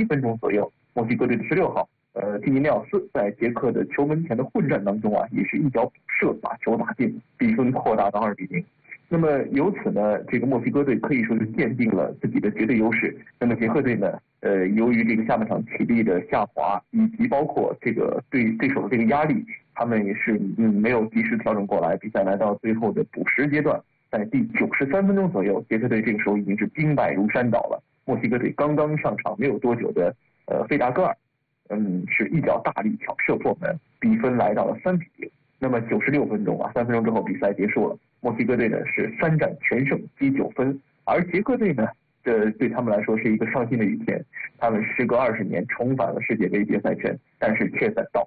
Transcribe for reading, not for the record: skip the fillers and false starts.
分钟左右，墨西哥队的16号蒂尼内奥斯在捷克的球门前的混战当中啊，也是一脚补射把球打进，比分扩大到2-0。那么由此呢，这个墨西哥队可以说是奠定了自己的绝对优势。那么捷克队呢，由于这个下半场体力的下滑，以及包括这个对手的这个压力，他们也是没有及时调整过来。比赛来到最后的补时阶段，在第93分钟左右，捷克队这个时候已经是兵败如山倒了。墨西哥队刚刚上场没有多久的费达戈尔，是一脚大力挑射破门，比分来到了3-0。那么96分钟啊，3分钟之后比赛结束了，墨西哥队呢是3战全胜，积9分，而捷克队呢，这对他们来说是一个伤心的一天。他们时隔20年重返了世界杯决赛圈，但是却在倒